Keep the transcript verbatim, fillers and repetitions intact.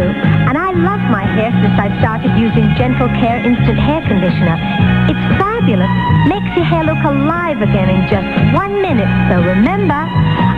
true. And I love my hair since I've started using Gentle Care Instant Hair Conditioner. It's fabulous. Makes your hair look alive again in just one minute. So remember,